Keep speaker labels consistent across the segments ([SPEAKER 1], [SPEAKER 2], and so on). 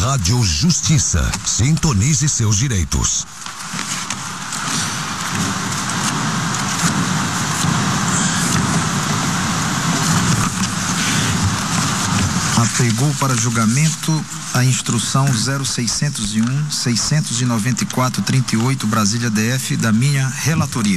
[SPEAKER 1] Rádio Justiça. Sintonize seus direitos.
[SPEAKER 2] Apegou para julgamento a instrução 0601-694-38 Brasília DF da minha relatoria.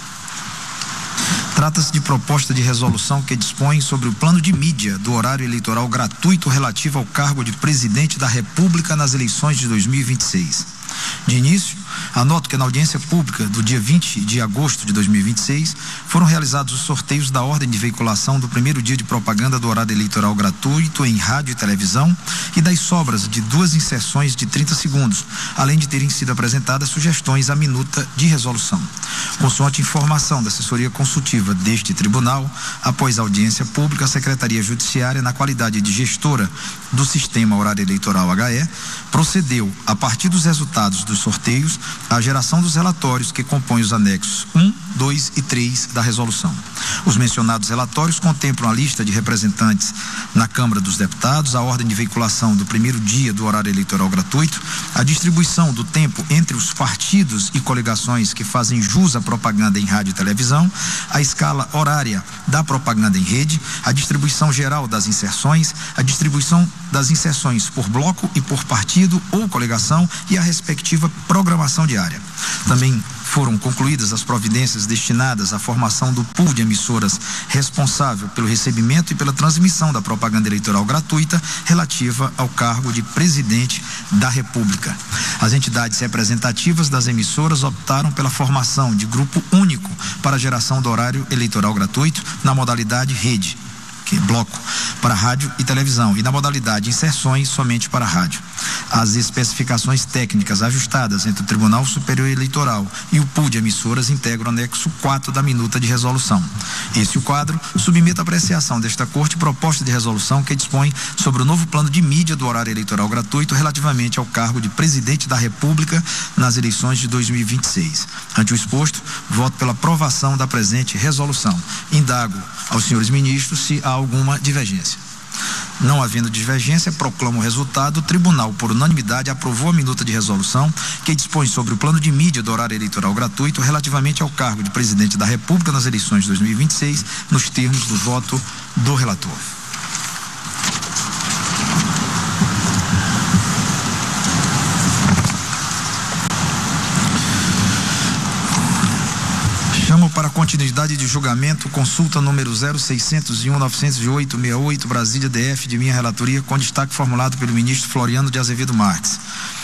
[SPEAKER 2] Trata-se de proposta de resolução que dispõe sobre o plano de mídia do horário eleitoral gratuito relativo ao cargo de presidente da República nas eleições de 2026. De início, anoto que na audiência pública do dia 20 de agosto de 2026 foram realizados os sorteios da ordem de veiculação do primeiro dia de propaganda do horário eleitoral gratuito em rádio e televisão e das sobras de 2 inserções de 30 segundos, além de terem sido apresentadas sugestões à minuta de resolução. Consoante informação da assessoria consultiva deste tribunal, após a audiência pública, a Secretaria Judiciária, na qualidade de gestora do Sistema Horário Eleitoral HE, procedeu, a partir dos resultados dos sorteios, à geração dos relatórios que compõem os anexos 1, 2 e 3 da resolução. Os mencionados relatórios contemplam a lista de representantes na Câmara dos Deputados, a ordem de veiculação do primeiro dia do horário eleitoral gratuito, a distribuição do tempo entre os partidos e coligações que fazem jus à propaganda em rádio e televisão, a escala horária da propaganda em rede, a distribuição geral das inserções, a distribuição das inserções por bloco e por partido ou coligação e a respectiva programação diária. Também foram concluídas as providências destinadas à formação do pool de emissoras responsável pelo recebimento e pela transmissão da propaganda eleitoral gratuita relativa ao cargo de presidente da República. As entidades representativas das emissoras optaram pela formação de grupo único para a geração do horário eleitoral gratuito na modalidade rede, que é bloco, para rádio e televisão, e na modalidade inserções somente para rádio. As especificações técnicas ajustadas entre o Tribunal Superior Eleitoral e o pool de emissoras integram o anexo 4 da minuta de resolução. Esse o quadro submete à apreciação desta Corte proposta de resolução que dispõe sobre o novo plano de mídia do horário eleitoral gratuito relativamente ao cargo de presidente da República nas eleições de 2026. Ante o exposto, voto pela aprovação da presente resolução. Indago aos senhores ministros se há alguma divergência. Não havendo divergência, proclamo o resultado. O tribunal, por unanimidade, aprovou a minuta de resolução que dispõe sobre o plano de mídia do horário eleitoral gratuito relativamente ao cargo de presidente da República nas eleições de 2026, nos termos do voto do relator. Chamo para a continuidade de julgamento consulta número 0601-908-68 Brasília DF de minha relatoria, com destaque formulado pelo ministro Floriano de Azevedo Marques.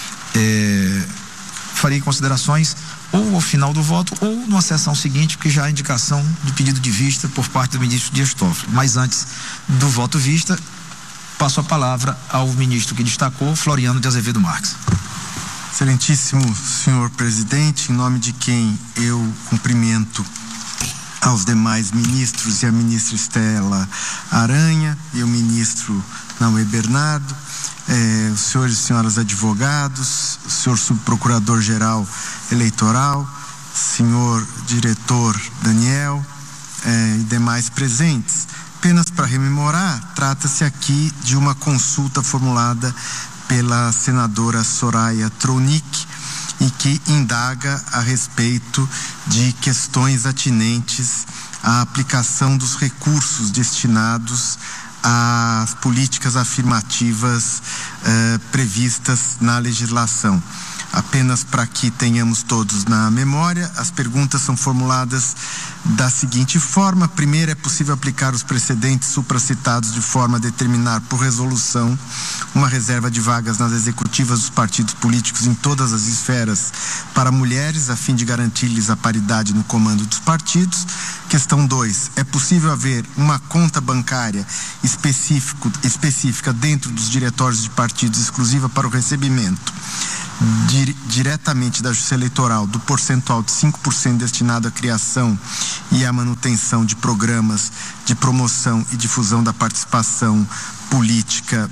[SPEAKER 2] Farei considerações ou ao final do voto ou numa sessão seguinte, porque já há indicação de pedido de vista por parte do ministro Dias Toffoli. Mas antes do voto vista, passo a palavra ao ministro que destacou, Floriano de Azevedo Marques.
[SPEAKER 3] Excelentíssimo senhor presidente, em nome de quem eu cumprimento aos demais ministros e a ministra Estela Aranha e o ministro Naue Bernardo, os senhores e senhoras advogados, o senhor subprocurador-geral eleitoral, senhor diretor Daniel e demais presentes. Apenas para rememorar, trata-se aqui de uma consulta formulada pela senadora Soraya Tronic e que indaga a respeito de questões atinentes à aplicação dos recursos destinados às políticas afirmativas previstas na legislação. Apenas para que tenhamos todos na memória, as perguntas são formuladas da seguinte forma: primeiro, é possível aplicar os precedentes supracitados de forma a determinar por resolução uma reserva de vagas nas executivas dos partidos políticos em todas as esferas para mulheres, a fim de garantir-lhes a paridade no comando dos partidos? Questão 2, é possível haver uma conta bancária específica dentro dos diretórios de partidos exclusiva para o recebimento diretamente da Justiça Eleitoral do percentual de 5% destinado à criação e à manutenção de programas de promoção e difusão da participação política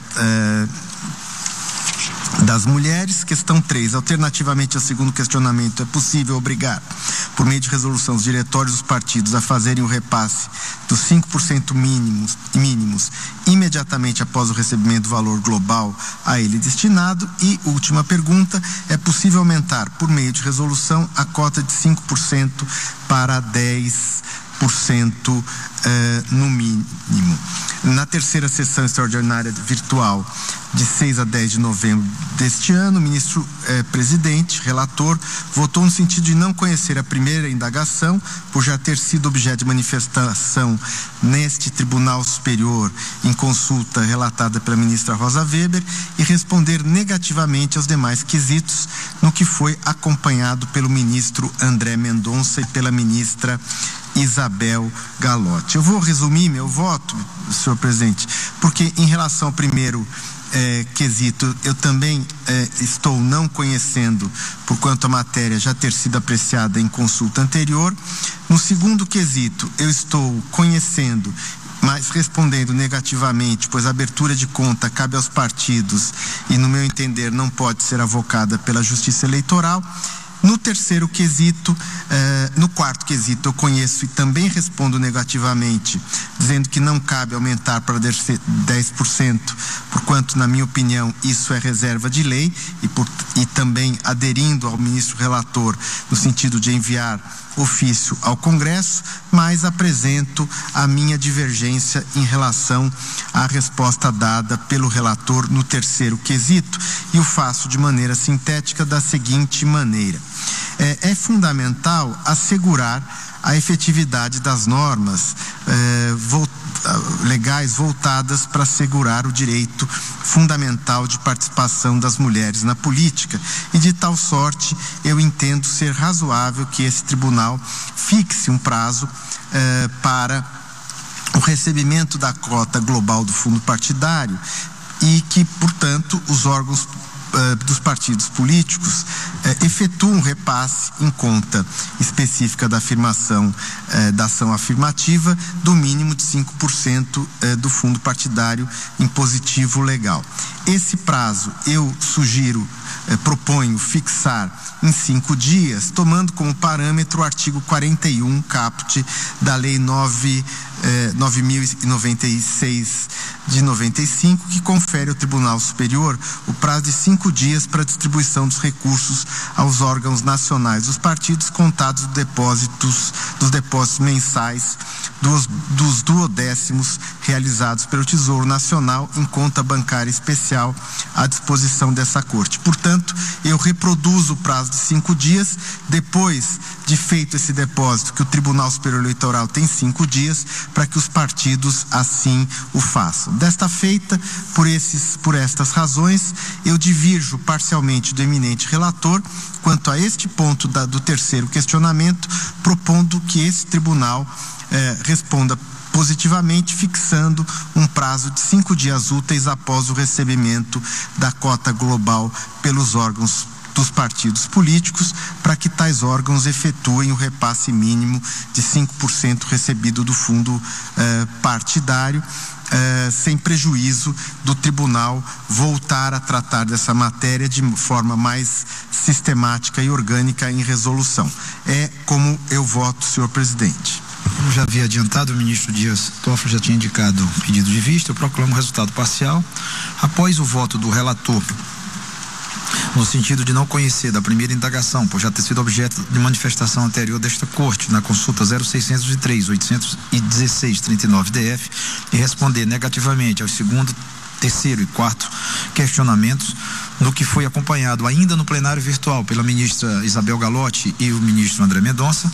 [SPEAKER 3] das mulheres? Questão 3, alternativamente ao segundo questionamento, é possível obrigar por meio de resolução, os diretórios dos partidos a fazerem o repasse dos 5% mínimos imediatamente após o recebimento do valor global a ele destinado. E, última pergunta, é possível aumentar, por meio de resolução, a cota de 5% para 10% no mínimo. Na terceira sessão extraordinária virtual, de 6 a 10 de novembro deste ano, o ministro presidente, relator, votou no sentido de não conhecer a primeira indagação, por já ter sido objeto de manifestação neste Tribunal Superior em consulta relatada pela ministra Rosa Weber, e responder negativamente aos demais quesitos, no que foi acompanhado pelo ministro André Mendonça e pela ministra Isabel Galotti. Eu vou resumir meu voto, senhor presidente, porque em relação ao primeiro quesito, eu também estou não conhecendo, por quanto a matéria já ter sido apreciada em consulta anterior. No segundo quesito, eu estou conhecendo, mas respondendo negativamente, pois a abertura de conta cabe aos partidos e, no meu entender, não pode ser avocada pela Justiça Eleitoral. No terceiro quesito, no quarto quesito, eu conheço e também respondo negativamente, dizendo que não cabe aumentar para 10%, porquanto, na minha opinião, isso é reserva de lei, e também aderindo ao ministro relator, no sentido de enviar ofício ao Congresso, mas apresento a minha divergência em relação à resposta dada pelo relator no terceiro quesito, e o faço de maneira sintética da seguinte maneira. É fundamental assegurar a efetividade das normas legais voltadas para assegurar o direito fundamental de participação das mulheres na política, e de tal sorte eu entendo ser razoável que esse tribunal fixe um prazo para o recebimento da cota global do fundo partidário, e que, portanto, os órgãos dos partidos políticos efetuam um repasse em conta específica da afirmação, da ação afirmativa, do mínimo de 5% do fundo partidário impositivo legal. Esse prazo eu sugiro, proponho fixar em 5 dias, tomando como parâmetro o artigo 41 caput da Lei 9.096 de 95, que confere ao Tribunal Superior o prazo de 5 dias para a distribuição dos recursos aos órgãos nacionais dos partidos, contados dos depósitos mensais dos duodécimos realizados pelo Tesouro Nacional em conta bancária especial à disposição dessa Corte. Portanto, eu reproduzo o prazo de 5 dias, depois de feito esse depósito, que o Tribunal Superior Eleitoral tem 5 dias para que os partidos assim o façam. Desta feita, por estas razões, eu divirjo parcialmente do eminente relator quanto a este ponto do terceiro questionamento, propondo que esse tribunal responda positivamente, fixando um prazo de 5 dias úteis após o recebimento da cota global pelos órgãos dos partidos políticos, para que tais órgãos efetuem o repasse mínimo de 5% recebido do fundo partidário, sem prejuízo do tribunal voltar a tratar dessa matéria de forma mais sistemática e orgânica em resolução. É como eu voto, senhor presidente.
[SPEAKER 2] Como já havia adiantado, o ministro Dias Toffoli já tinha indicado o pedido de vista. Eu proclamo o resultado parcial. Após o voto do relator, no sentido de não conhecer da primeira indagação, por já ter sido objeto de manifestação anterior desta Corte, na consulta 0603, 816, 39 DF, e responder negativamente aos segundo, terceiro e quarto questionamentos, no que foi acompanhado ainda no plenário virtual pela ministra Isabel Galotti e o ministro André Mendonça,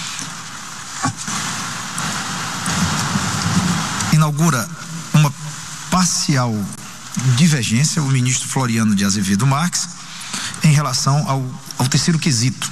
[SPEAKER 2] inaugura uma parcial divergência o ministro Floriano de Azevedo Marques em relação ao terceiro quesito.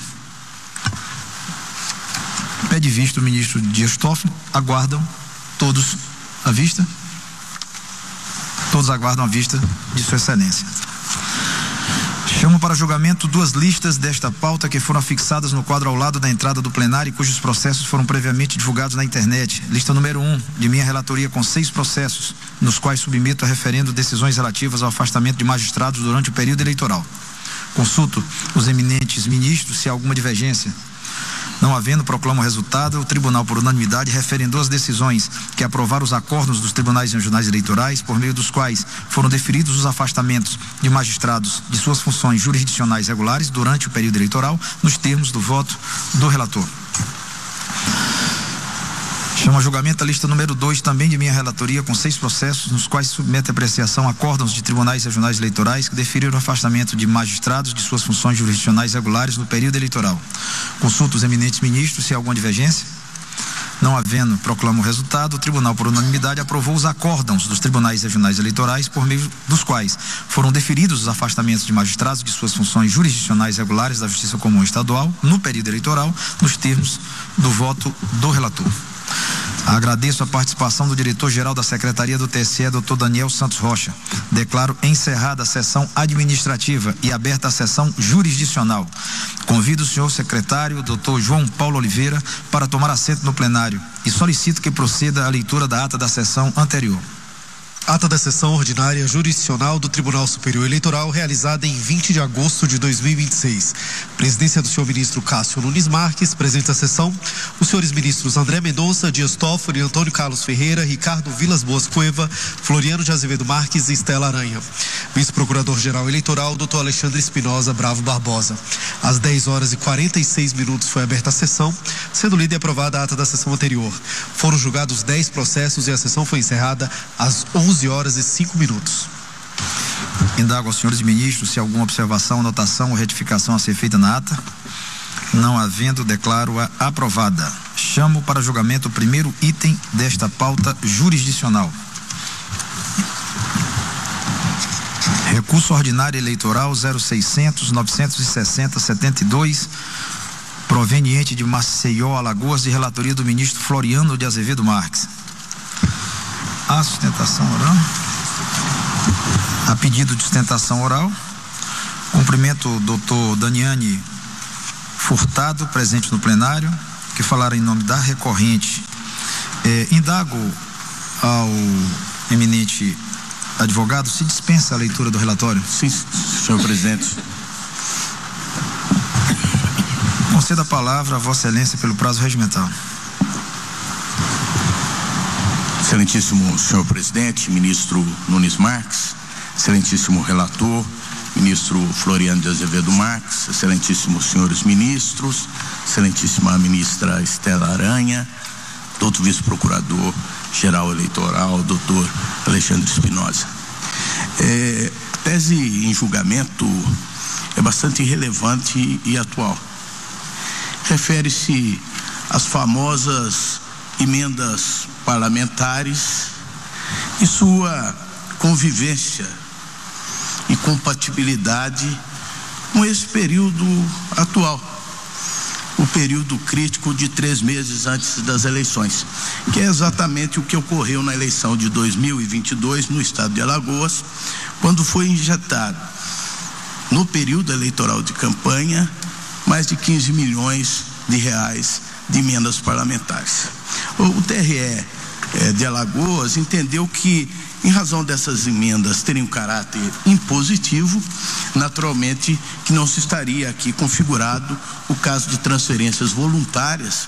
[SPEAKER 2] Pede vista o ministro Dias Toffoli. Aguardam todos a vista? Todos aguardam a vista de Sua Excelência. Chamo para julgamento 2 listas desta pauta que foram fixadas no quadro ao lado da entrada do plenário e cujos processos foram previamente divulgados na internet. Lista número 1, de minha relatoria, com 6 processos, nos quais submeto a referendo decisões relativas ao afastamento de magistrados durante o período eleitoral. Consulto os eminentes ministros se há alguma divergência Não havendo, proclamo o resultado. O tribunal, por unanimidade, referendou as decisões que aprovaram os acordos dos tribunais regionais eleitorais, por meio dos quais foram deferidos os afastamentos de magistrados de suas funções jurisdicionais regulares durante o período eleitoral, nos termos do voto do relator. Chama a julgamento a lista número 2, também de minha relatoria, com 6 processos, nos quais submete a apreciação acórdãos de tribunais regionais eleitorais que deferiram o afastamento de magistrados de suas funções jurisdicionais regulares no período eleitoral. Consulto os eminentes ministros se há alguma divergência. Não havendo, proclamo o resultado. O tribunal, por unanimidade, aprovou os acórdãos dos tribunais regionais eleitorais, por meio dos quais foram deferidos os afastamentos de magistrados de suas funções jurisdicionais regulares da Justiça Comum Estadual no período eleitoral, nos termos do voto do relator. Agradeço a participação do diretor-geral da Secretaria do TSE, Dr. Daniel Santos Rocha. Declaro encerrada a sessão administrativa e aberta a sessão jurisdicional. Convido o senhor secretário, Dr. João Paulo Oliveira, para tomar assento no plenário e solicito que proceda a leitura da ata da sessão anterior.
[SPEAKER 4] Ata da sessão ordinária jurisdicional do Tribunal Superior Eleitoral, realizada em 20 de agosto de 2026. Presidência do senhor ministro Cássio Nunes Marques. Presente a sessão, os senhores ministros André Mendonça, Dias Toffoli, Antônio Carlos Ferreira, Ricardo Vilas Boas Cueva, Floriano de Azevedo Marques e Estela Aranha. Vice-procurador-geral eleitoral, Dr. Alexandre Espinosa Bravo Barbosa. Às 10h46 foi aberta a sessão, sendo lida e aprovada a ata da sessão anterior. Foram julgados 10 processos e a sessão foi encerrada às 11h05.
[SPEAKER 2] Indago aos senhores ministros se há alguma observação, anotação ou retificação a ser feita na ata. Não havendo, declaro-a aprovada. Chamo para julgamento o primeiro item desta pauta jurisdicional. Recurso ordinário eleitoral 0600-960-72, proveniente de Maceió, Alagoas, de relatoria do ministro Floriano de Azevedo Marques. A sustentação oral. A pedido de sustentação oral, cumprimento o doutor Daniane Furtado, presente no plenário, que falará em nome da recorrente. Indago ao eminente advogado se dispensa a leitura do relatório.
[SPEAKER 5] Sim, senhor presidente.
[SPEAKER 2] Conceda a palavra a Vossa Excelência pelo prazo regimental.
[SPEAKER 5] Excelentíssimo senhor presidente, ministro Nunes Marques, excelentíssimo relator, ministro Floriano de Azevedo Marques, excelentíssimos senhores ministros, excelentíssima ministra Estela Aranha, doutor vice-procurador-geral eleitoral, doutor Alexandre Espinosa. A tese em julgamento é bastante relevante e atual. Refere-se às famosas emendas parlamentares e sua convivência e compatibilidade com esse período atual, o período crítico de 3 meses antes das eleições, que é exatamente o que ocorreu na eleição de 2022 no estado de Alagoas, quando foi injetado no período eleitoral de campanha mais de 15 milhões de reais de emendas parlamentares. O TRE de Alagoas entendeu que, em razão dessas emendas terem um caráter impositivo, naturalmente que não se estaria aqui configurado o caso de transferências voluntárias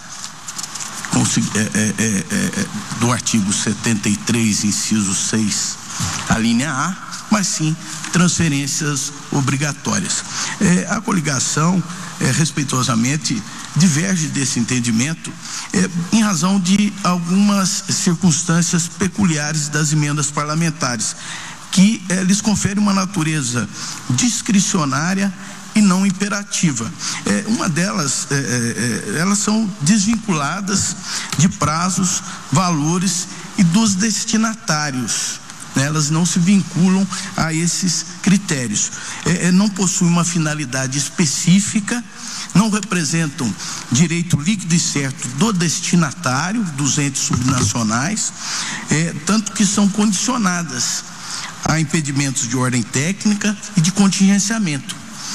[SPEAKER 5] do artigo 73, inciso 6, a linha A, mas sim transferências obrigatórias. A coligação, respeitosamente, diverge desse entendimento em razão de algumas circunstâncias peculiares das emendas parlamentares, que lhes confere uma natureza discricionária e não imperativa. Uma delas, elas são desvinculadas de prazos, valores e dos destinatários. Elas não se vinculam a esses critérios. Não possuem uma finalidade específica, não representam direito líquido e certo do destinatário, dos entes subnacionais, tanto que são condicionadas a impedimentos de ordem técnica e de contingenciamento.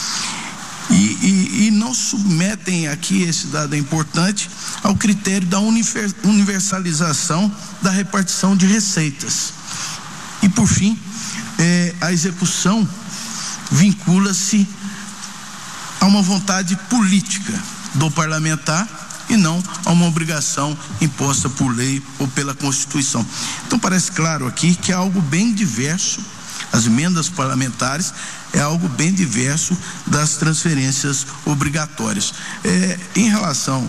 [SPEAKER 5] E não submetem aqui, esse dado é importante, ao critério da universalização da repartição de receitas. E, por fim, a execução vincula-se a uma vontade política do parlamentar e não a uma obrigação imposta por lei ou pela Constituição. Então parece claro aqui que é algo bem diverso. As emendas parlamentares é algo bem diverso das transferências obrigatórias. Em relação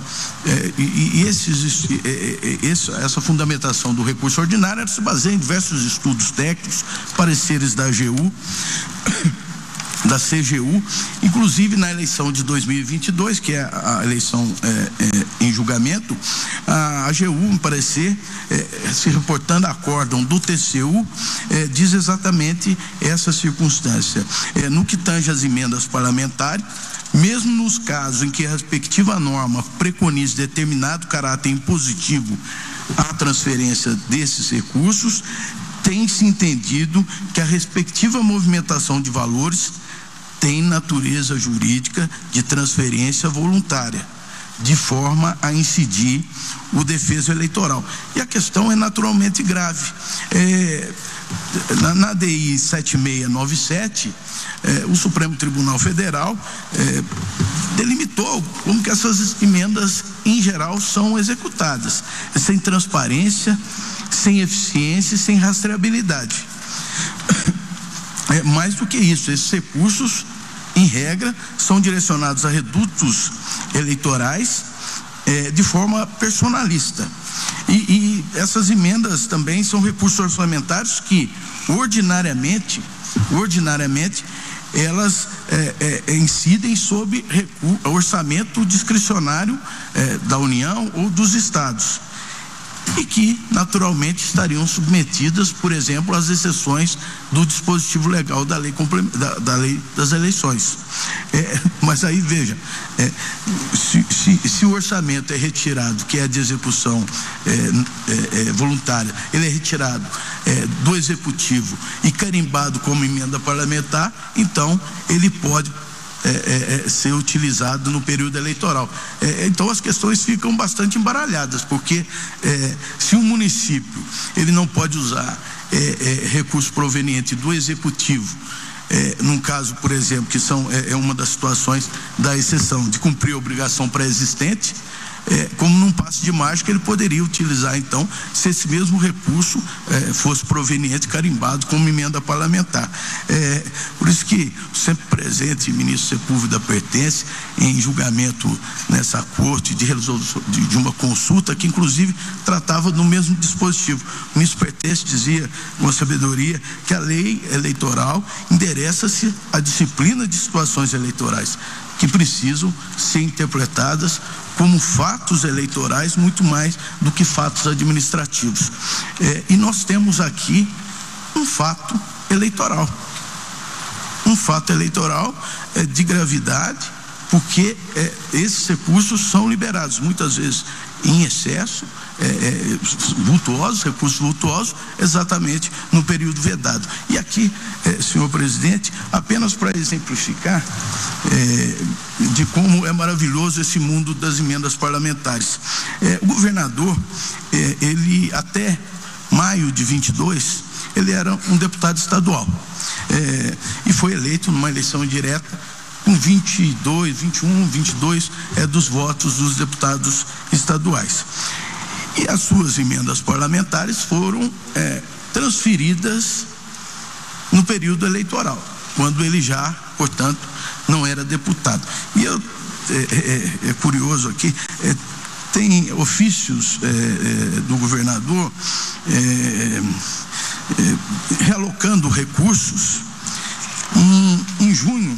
[SPEAKER 5] essa fundamentação do recurso ordinário, ela se baseia em diversos estudos técnicos, pareceres da AGU, da CGU, inclusive na eleição de 2022, que é a eleição em julgamento, a AGU, em parecer, se reportando a acórdão do TCU, diz exatamente essa circunstância. No que tange às emendas parlamentares, mesmo nos casos em que a respectiva norma preconize determinado caráter impositivo à transferência desses recursos, tem-se entendido que a respectiva movimentação de valores tem natureza jurídica de transferência voluntária, de forma a incidir o defeso eleitoral. E a questão é naturalmente grave. Na DI 7697, o Supremo Tribunal Federal delimitou como que essas emendas, em geral, são executadas, sem transparência, sem eficiência e sem rastreabilidade. Mais do que isso, esses recursos, em regra, são direcionados a redutos eleitorais de forma personalista. E essas emendas também são recursos orçamentários que, ordinariamente, elas incidem sobre orçamento discricionário da União ou dos estados, e que naturalmente estariam submetidas, por exemplo, às exceções do dispositivo legal da lei das eleições. Mas aí veja, se o orçamento é retirado, que é de execução voluntária, ele é retirado do executivo e carimbado como emenda parlamentar, então ele pode ser utilizado no período eleitoral. Então as questões ficam bastante embaralhadas, porque se um município ele não pode usar recurso proveniente do executivo, num caso, por exemplo, que é uma das situações da exceção de cumprir a obrigação pré-existente, como num passe de mágica ele poderia utilizar, então, se esse mesmo recurso fosse proveniente, carimbado como emenda parlamentar. Por isso que sempre presente, ministro Sepúlveda pertence em julgamento nessa corte de resolução de uma consulta que inclusive tratava do mesmo dispositivo. O ministro pertence dizia com sabedoria que a lei eleitoral endereça-se à disciplina de situações eleitorais que precisam ser interpretadas como fatos eleitorais muito mais do que fatos administrativos. E nós temos aqui um fato eleitoral. Um fato eleitoral de gravidade, porque esses recursos são liberados, muitas vezes em excesso, recursos vultuosos, exatamente no período vedado. E aqui, senhor presidente, apenas para exemplificar de como é maravilhoso esse mundo das emendas parlamentares. O governador, ele até maio de 22, ele era um deputado estadual e foi eleito numa eleição direta com 22 dos votos dos deputados estaduais. E as suas emendas parlamentares foram transferidas no período eleitoral, quando ele já, portanto, não era deputado. E é curioso aqui, tem ofícios do governador realocando recursos em junho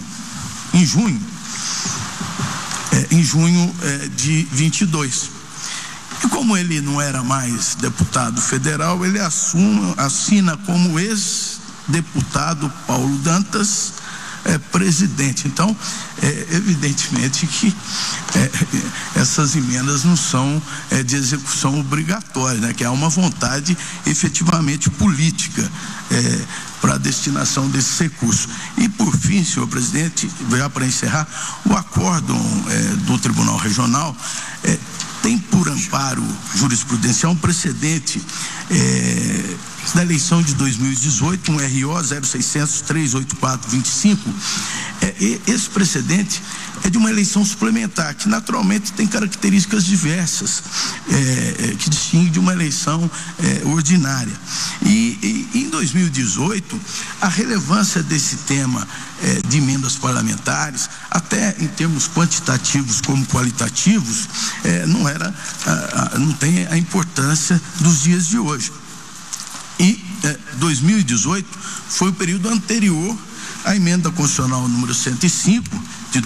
[SPEAKER 5] de 22. E como ele não era mais deputado federal, ele assina como ex-deputado Paulo Dantas presidente. Então, evidentemente que essas emendas não são de execução obrigatória, né? Que há uma vontade efetivamente política para a destinação desses recursos. E por fim, senhor presidente, já para encerrar, o acórdão do Tribunal Regional tem por amparo jurisprudencial um precedente da eleição de 2018, um RO 0600-384-25. Esse precedente é de uma eleição suplementar, que naturalmente tem características diversas, que distingue de uma eleição ordinária. E em 2018, a relevância desse tema de emendas parlamentares, até em termos quantitativos como qualitativos, não tem a importância dos dias de hoje. E 2018 foi o período anterior à emenda constitucional número 105 de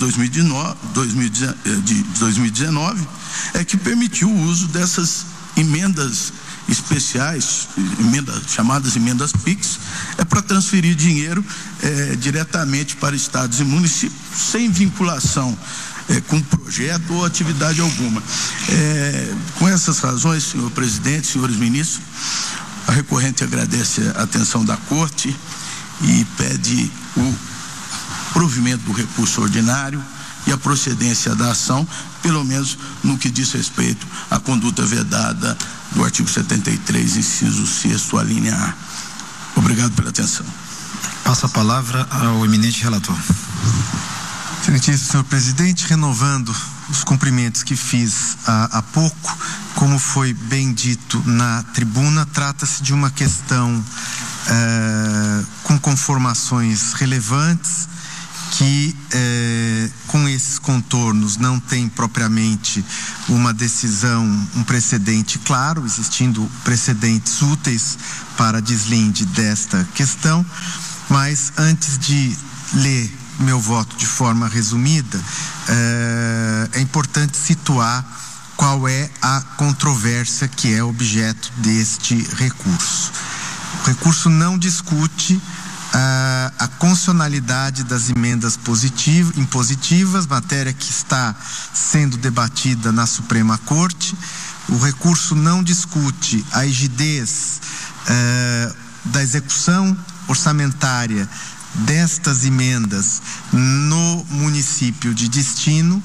[SPEAKER 5] 2019, que permitiu o uso dessas emendas especiais, chamadas emendas PIX, para transferir dinheiro diretamente para estados e municípios, sem vinculação com projeto ou atividade alguma. Com essas razões, senhor presidente, senhores ministros, a recorrente agradece a atenção da Corte e pede o provimento do recurso ordinário e a procedência da ação, pelo menos no que diz respeito à conduta vedada do artigo 73, inciso 6º, a linha A. Obrigado pela atenção.
[SPEAKER 2] Passa a palavra ao eminente relator.
[SPEAKER 3] Excelentíssimo senhor presidente, renovando os cumprimentos que fiz há pouco, como foi bem dito na tribuna, trata-se de uma questão com conformações relevantes, que com esses contornos não tem propriamente uma decisão, um precedente claro, existindo precedentes úteis para deslinde desta questão, mas antes de ler meu voto de forma resumida, é importante situar qual é a controvérsia que é objeto deste recurso. O recurso não discute a constitucionalidade das emendas impositivas, matéria que está sendo debatida na Suprema Corte. O recurso não discute a rigidez da execução orçamentária destas emendas no município de destino.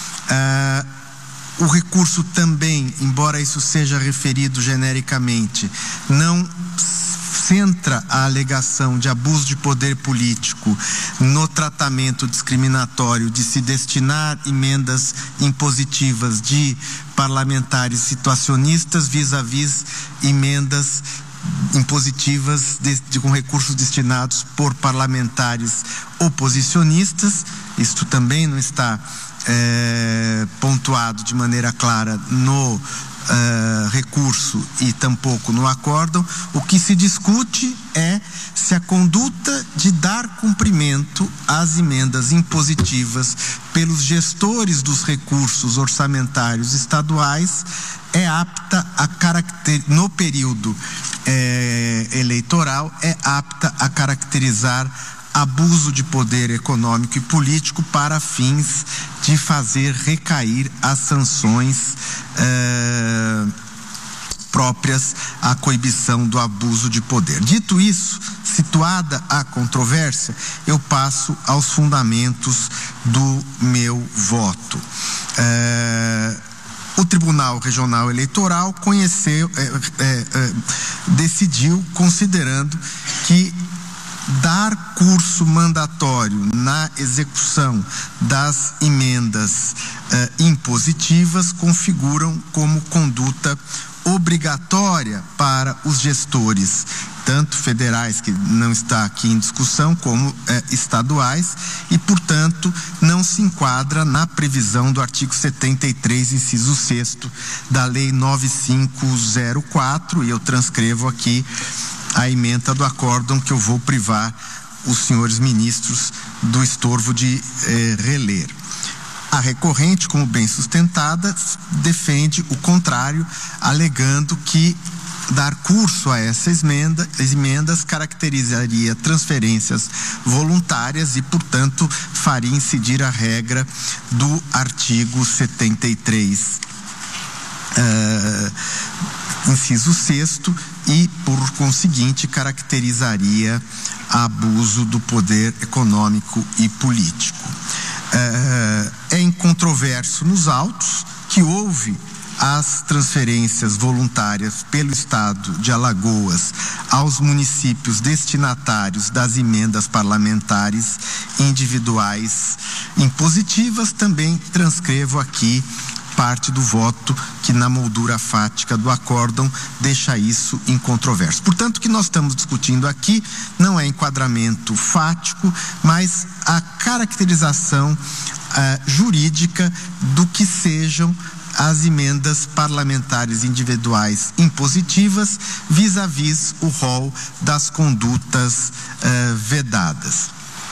[SPEAKER 3] O recurso também, embora isso seja referido genericamente, não centra a alegação de abuso de poder político no tratamento discriminatório de se destinar emendas impositivas de parlamentares situacionistas vis-à-vis emendas impositivas com recursos destinados por parlamentares oposicionistas. Isto também não está pontuado de maneira clara no recurso e tampouco no acórdão. O que se discute é se a conduta de dar cumprimento às emendas impositivas pelos gestores dos recursos orçamentários estaduais é apta a no período eleitoral, é apta a caracterizar abuso de poder econômico e político para fins de fazer recair as sanções próprias à coibição do abuso de poder. Dito isso, situada a controvérsia, eu passo aos fundamentos do meu voto. O Tribunal Regional Eleitoral decidiu, considerando que dar curso mandatório na execução das emendas impositivas configuram como conduta obrigatória para os gestores, tanto federais, que não está aqui em discussão, como estaduais, e, portanto, não se enquadra na previsão do artigo 73, inciso 6º, da Lei 9504, e eu transcrevo aqui a ementa do acórdão que eu vou privar os senhores ministros do estorvo de reler. A recorrente, como bem sustentada, defende o contrário, alegando que dar curso a essas emendas caracterizaria transferências voluntárias e, portanto, faria incidir a regra do artigo 73, inciso 6º, e, por conseguinte, caracterizaria abuso do poder econômico e político. É incontroverso nos autos que houve as transferências voluntárias pelo Estado de Alagoas aos municípios destinatários das emendas parlamentares individuais impositivas, também transcrevo aqui parte do voto que na moldura fática do acórdão deixa isso incontroverso. Portanto, o que nós estamos discutindo aqui não é enquadramento fático, mas a caracterização jurídica do que sejam as emendas parlamentares individuais impositivas vis-à-vis o rol das condutas vedadas.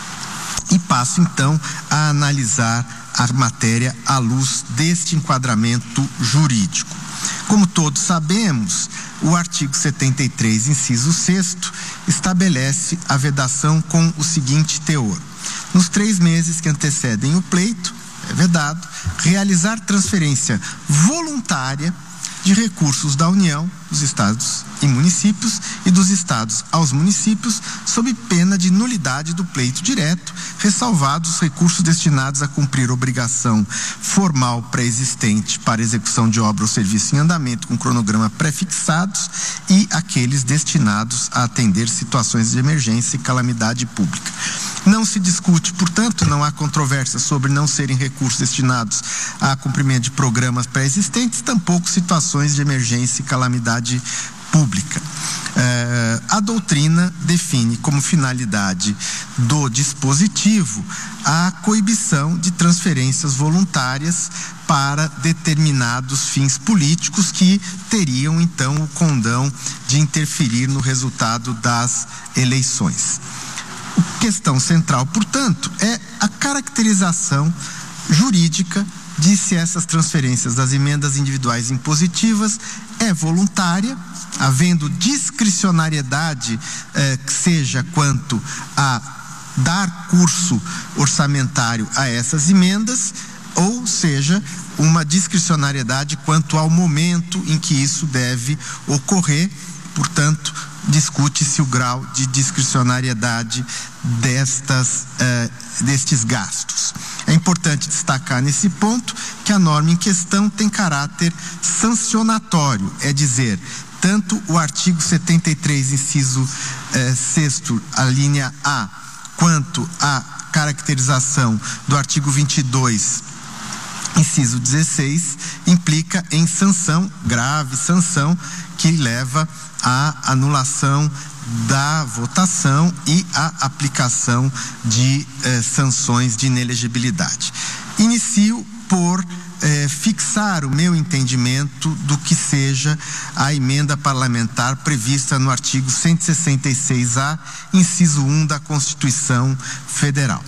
[SPEAKER 3] E passo então a analisar a matéria à luz deste enquadramento jurídico. Como todos sabemos, o artigo 73, inciso 6º, estabelece a vedação com o seguinte teor: nos 3 meses que antecedem o pleito, é vedado realizar transferência voluntária de recursos da União, dos estados e municípios, e dos estados aos municípios, sob pena de nulidade do pleito direto, ressalvados os recursos destinados a cumprir obrigação formal pré-existente para execução de obra ou serviço em andamento com cronograma pré-fixados e aqueles destinados a atender situações de emergência e calamidade pública. Não se discute, portanto, não há controvérsia sobre não serem recursos destinados a cumprimento de programas pré-existentes, tampouco situações de emergência e calamidade pública. A doutrina define como finalidade do dispositivo a coibição de transferências voluntárias para determinados fins políticos que teriam então o condão de interferir no resultado das eleições. A questão central, portanto, é a caracterização jurídica de se essas transferências das emendas individuais impositivas é voluntária, havendo discricionariedade que seja quanto a dar curso orçamentário a essas emendas, ou seja, uma discricionariedade quanto ao momento em que isso deve ocorrer. Portanto, discute-se o grau de discricionariedade destes gastos. É importante destacar nesse ponto que a norma em questão tem caráter sancionatório, é dizer, tanto o artigo 73, inciso 6º, a linha A, quanto a caracterização do artigo 22, inciso 16, implica em sanção, grave sanção, que leva à anulação da votação e à aplicação de sanções de inelegibilidade. Inicio por fixar o meu entendimento do que seja a emenda parlamentar prevista no artigo 166A, inciso 1 da Constituição Federal.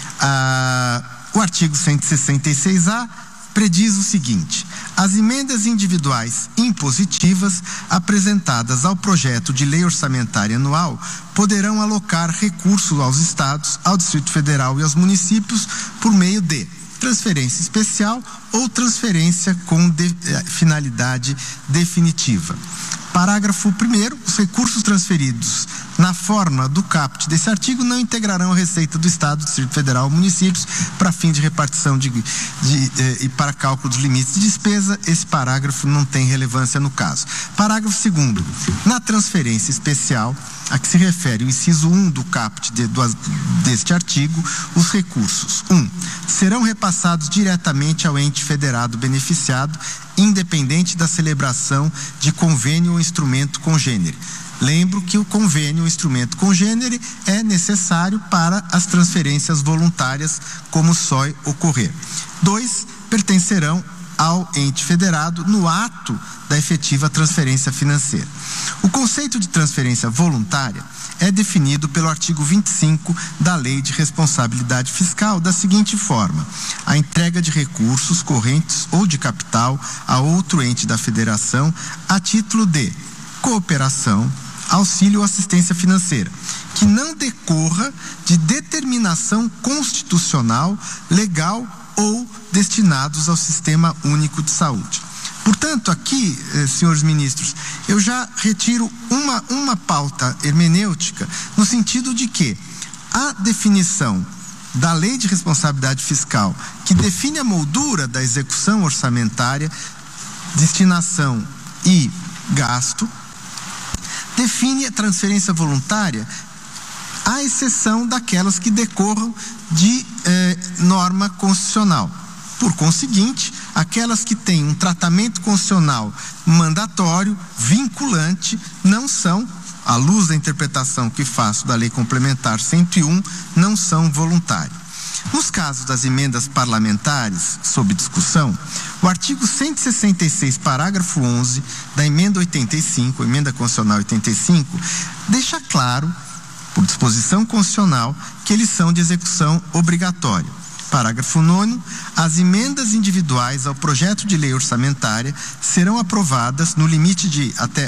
[SPEAKER 3] O artigo 166A prediz o seguinte: as emendas individuais impositivas apresentadas ao projeto de lei orçamentária anual poderão alocar recursos aos estados, ao Distrito Federal e aos municípios por meio de transferência especial ou transferência com finalidade definitiva. Parágrafo 1º, os recursos transferidos na forma do caput desse artigo não integrarão a receita do Estado, Distrito Federal ou municípios para fim de repartição e para cálculo dos limites de despesa. Esse parágrafo não tem relevância no caso. Parágrafo 2º, na transferência especial a que se refere o inciso 1 do caput deste artigo, os recursos: 1. Serão repassados diretamente ao ente federado beneficiado, independente da celebração de convênio ou instrumento congênere. Lembro que o convênio ou instrumento congênere é necessário para as transferências voluntárias, como só ocorrer. 2. Pertencerão ao ente federado no ato da efetiva transferência financeira. O conceito de transferência voluntária é definido pelo artigo 25 da Lei de Responsabilidade Fiscal da seguinte forma: a entrega de recursos correntes ou de capital a outro ente da federação a título de cooperação, auxílio ou assistência financeira, que não decorra de determinação constitucional, legal ou destinados ao Sistema Único de Saúde. Portanto, aqui, senhores ministros, eu já retiro uma pauta hermenêutica no sentido de que a definição da Lei de Responsabilidade Fiscal, que define a moldura da execução orçamentária, destinação e gasto, define a transferência voluntária à exceção daquelas que decorram de norma constitucional. Por conseguinte, aquelas que têm um tratamento constitucional mandatório, vinculante, não são, à luz da interpretação que faço da Lei Complementar 101, não são voluntárias. Nos casos das emendas parlamentares sob discussão, o artigo 166, parágrafo 11 da emenda 85, emenda constitucional 85, deixa claro, por disposição constitucional, que eles são de execução obrigatória. Parágrafo 9º, as emendas individuais ao projeto de lei orçamentária serão aprovadas no limite de até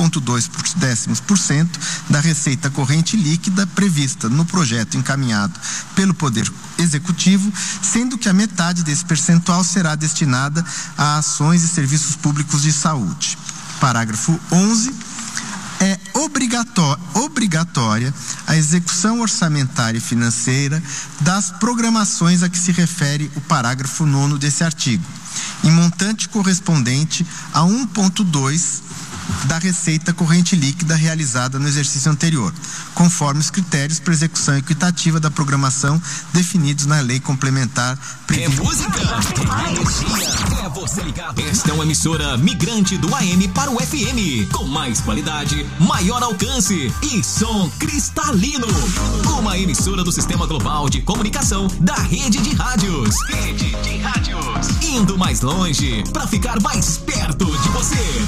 [SPEAKER 3] 1,2% da receita corrente líquida prevista no projeto encaminhado pelo Poder Executivo, sendo que a metade desse percentual será destinada a ações e serviços públicos de saúde. Parágrafo 11. É obrigatória a execução orçamentária e financeira das programações a que se refere o parágrafo 9º desse artigo, em montante correspondente a 1,2% da receita corrente líquida realizada no exercício anterior, conforme os critérios para execução equitativa da programação definidos na Lei Complementar.
[SPEAKER 6] É música, é energia, é você ligado. Esta é uma emissora migrante do AM para o FM, com mais qualidade, maior alcance e som cristalino. Uma emissora do Sistema Global de Comunicação da Rede de Rádios. Rede de Rádios. Indo mais longe para ficar mais perto de você.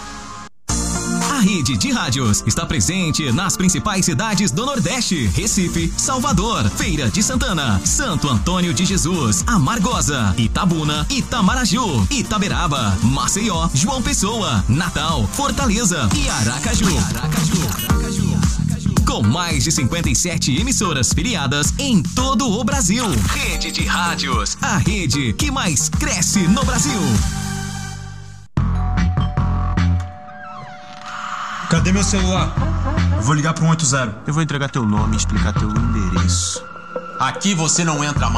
[SPEAKER 6] A Rede de Rádios está presente nas principais cidades do Nordeste: Recife, Salvador, Feira de Santana, Santo Antônio de Jesus, Amargosa, Itabuna, Itamaraju, Itaberaba, Maceió, João Pessoa, Natal, Fortaleza e Aracaju. Com mais de 57 emissoras filiadas em todo o Brasil. Rede de Rádios, a rede que mais cresce no Brasil.
[SPEAKER 7] Cadê meu celular? Eu vou ligar pro 180.
[SPEAKER 8] Eu vou entregar teu nome e explicar teu endereço.
[SPEAKER 7] Aqui você não entra mais.